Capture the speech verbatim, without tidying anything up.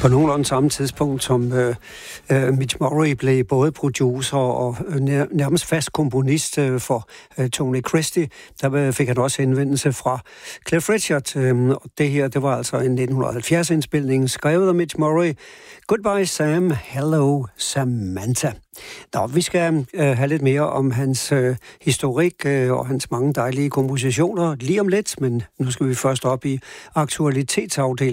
På nogenlunde samme tidspunkt, som øh, øh, Mitch Murray blev både producer og nær, nærmest fast komponist øh, for øh, Tony Christie, der fik han også henvendelse fra Cliff Richard. Øh, og det her, det var altså en nitten halvfjerds-indspilning, skrevet af Mitch Murray. Goodbye Sam, hello Samantha. Nå, vi skal øh, have lidt mere om hans øh, historik øh, og hans mange dejlige kompositioner lige om lidt, men nu skal vi først op i aktualitetsafdelingen.